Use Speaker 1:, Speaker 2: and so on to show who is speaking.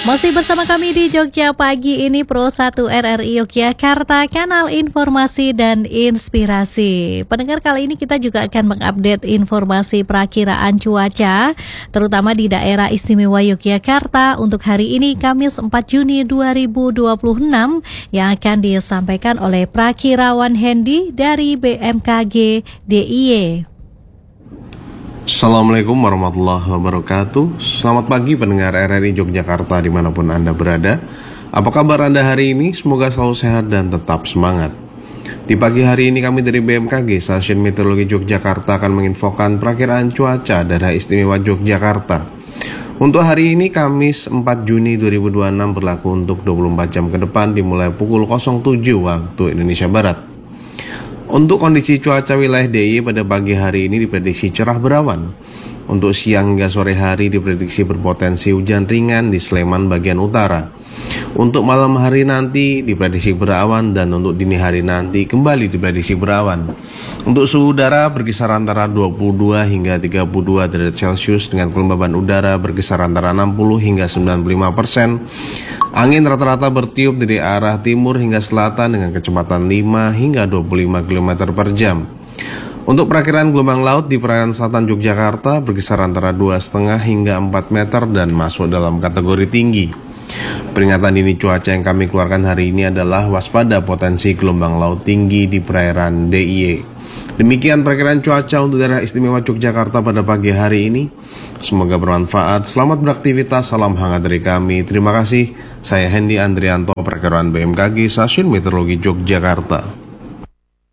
Speaker 1: Masih bersama kami di Jogja Pagi ini Pro 1 RRI Yogyakarta, kanal informasi dan inspirasi. Pendengar, kali ini kita juga akan mengupdate informasi perakiraan cuaca, terutama di daerah istimewa Yogyakarta untuk hari ini Kamis 4 Juni 2026 yang akan disampaikan oleh Prakirawan Hendy dari BMKG DIY.
Speaker 2: Assalamualaikum warahmatullahi wabarakatuh. Selamat pagi pendengar RRI Yogyakarta dimanapun Anda berada. Apa kabar Anda hari ini? Semoga selalu sehat dan tetap semangat. Di pagi hari ini kami dari BMKG Stasiun Meteorologi Yogyakarta akan menginfokan perakiraan cuaca daerah istimewa Yogyakarta. Untuk hari ini Kamis 4 Juni 2026 berlaku untuk 24 jam ke depan dimulai pukul 07 waktu Indonesia Barat. Untuk kondisi cuaca wilayah DIY pada pagi hari ini diprediksi cerah berawan. Untuk siang hingga sore hari diprediksi berpotensi hujan ringan di Sleman bagian utara. Untuk malam hari nanti diprediksi berawan dan untuk dini hari nanti kembali diprediksi berawan. Untuk suhu udara berkisar antara 22 hingga 32 derajat Celcius dengan kelembaban udara berkisar antara 60 hingga 95%. Angin rata-rata bertiup dari arah timur hingga selatan dengan kecepatan 5 hingga 25 km per jam. Untuk perakiraan gelombang laut di perairan selatan Yogyakarta berkisar antara 2,5 hingga 4 meter dan masuk dalam kategori tinggi. Peringatan dini cuaca yang kami keluarkan hari ini adalah waspada potensi gelombang laut tinggi di perairan DIY. Demikian perakiraan cuaca untuk daerah istimewa Yogyakarta pada pagi hari ini. Semoga bermanfaat. Selamat beraktivitas. Salam hangat dari kami. Terima kasih. Saya Hendy Andrianto, perakiraan BMKG Stasiun Meteorologi Yogyakarta.